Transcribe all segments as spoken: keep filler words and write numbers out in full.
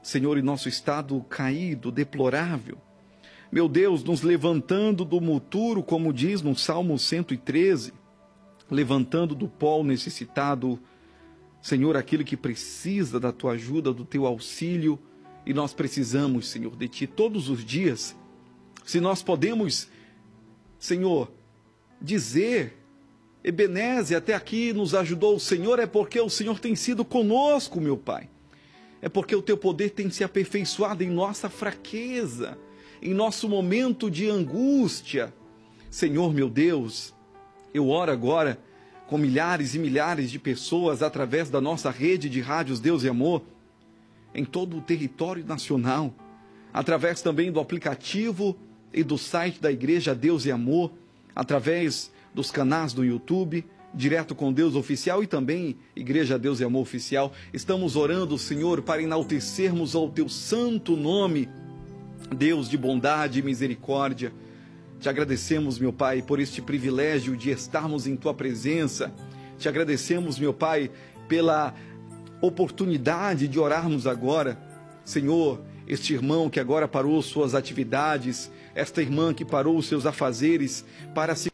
Senhor, em nosso estado caído, deplorável. Meu Deus, nos levantando do monturo, como diz no Salmo cento e treze, levantando do pó necessitado, Senhor, aquele que precisa da tua ajuda, do teu auxílio, e nós precisamos, Senhor, de ti todos os dias. Se nós podemos, Senhor, dizer, Ebenezer, até aqui nos ajudou o Senhor, é porque o Senhor tem sido conosco, meu Pai. É porque o teu poder tem se aperfeiçoado em nossa fraqueza, em nosso momento de angústia. Senhor, meu Deus, eu oro agora com milhares e milhares de pessoas através da nossa rede de rádios Deus e Amor, em todo o território nacional, através também do aplicativo e do site da Igreja Deus e Amor, através dos canais do YouTube, Direto com Deus Oficial e também Igreja Deus e Amor Oficial. Estamos orando, Senhor, para enaltecermos ao teu santo nome, Deus de bondade e misericórdia. Te agradecemos, meu Pai, por este privilégio de estarmos em tua presença. Te agradecemos, meu Pai, pela oportunidade de orarmos agora. Senhor, este irmão que agora parou suas atividades, esta irmã que parou os seus afazeres para se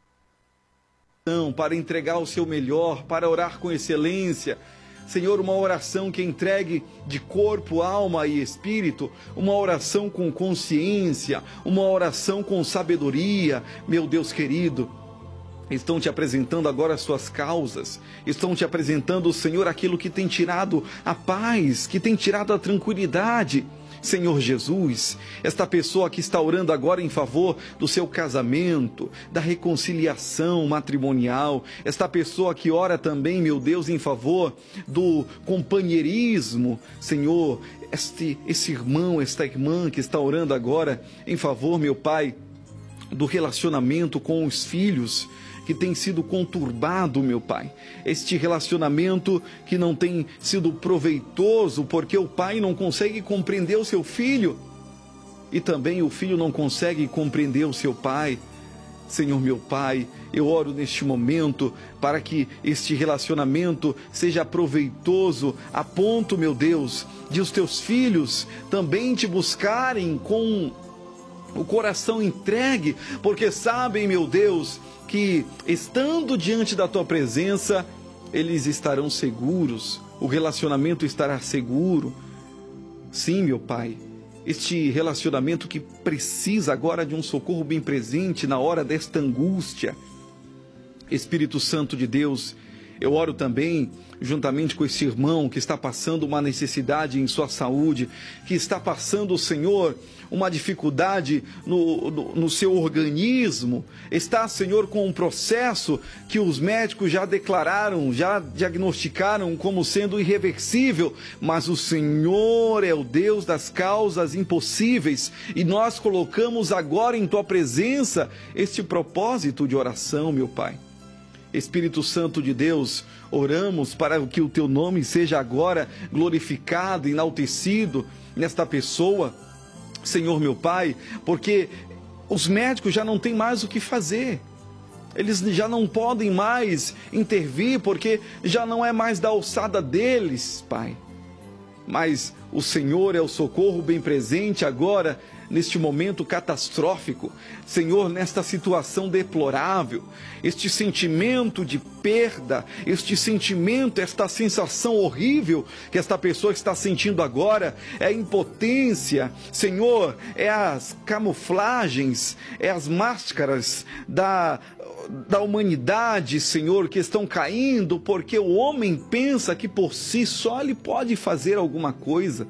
para entregar o seu melhor, para orar com excelência. Senhor, uma oração que entregue de corpo, alma e espírito, uma oração com consciência, uma oração com sabedoria. Meu Deus querido, estão te apresentando agora as suas causas, estão te apresentando, Senhor, aquilo que tem tirado a paz, que tem tirado a tranquilidade. Senhor Jesus, esta pessoa que está orando agora em favor do seu casamento, da reconciliação matrimonial, esta pessoa que ora também, meu Deus, em favor do companheirismo, Senhor, este, esse irmão, esta irmã que está orando agora em favor, meu Pai, do relacionamento com os filhos, que tem sido conturbado, meu Pai. Este relacionamento que não tem sido proveitoso, porque o pai não consegue compreender o seu filho, e também o filho não consegue compreender o seu pai. Senhor, meu Pai, eu oro neste momento para que este relacionamento seja proveitoso, a ponto, meu Deus, de os teus filhos também te buscarem com o coração entregue, porque sabem, meu Deus, que estando diante da tua presença, eles estarão seguros, o relacionamento estará seguro. Sim, meu Pai, este relacionamento que precisa agora de um socorro bem presente na hora desta angústia. Espírito Santo de Deus, eu oro também, juntamente com esse irmão que está passando uma necessidade em sua saúde, que está passando, Senhor, uma dificuldade no, no, no seu organismo, está, Senhor, com um processo que os médicos já declararam, já diagnosticaram como sendo irreversível, mas o Senhor é o Deus das causas impossíveis, e nós colocamos agora em tua presença este propósito de oração, meu Pai. Espírito Santo de Deus, oramos para que o teu nome seja agora glorificado, enaltecido nesta pessoa, Senhor meu Pai, porque os médicos já não têm mais o que fazer, eles já não podem mais intervir, porque já não é mais da alçada deles, Pai. Mas o Senhor é o socorro bem presente agora, neste momento catastrófico, Senhor, nesta situação deplorável, este sentimento de perda, este sentimento, esta sensação horrível que esta pessoa está sentindo agora, é a impotência, Senhor, é as camuflagens, é as máscaras da, da humanidade, Senhor, que estão caindo, porque o homem pensa que por si só ele pode fazer alguma coisa,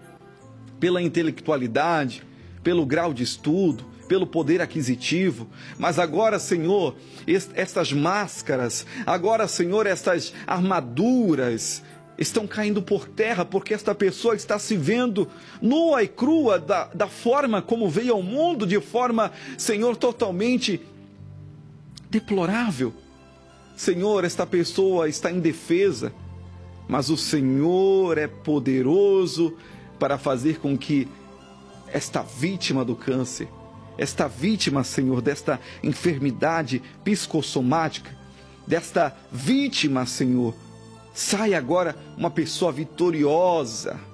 pela intelectualidade, pelo grau de estudo, pelo poder aquisitivo, mas agora, Senhor, estas máscaras, agora, Senhor, estas armaduras estão caindo por terra, porque esta pessoa está se vendo nua e crua da, da forma como veio ao mundo, de forma, Senhor, totalmente deplorável. Senhor, esta pessoa está indefesa, mas o Senhor é poderoso para fazer com que esta vítima do câncer, esta vítima, Senhor, desta enfermidade psicossomática, desta vítima, Senhor, saia agora uma pessoa vitoriosa,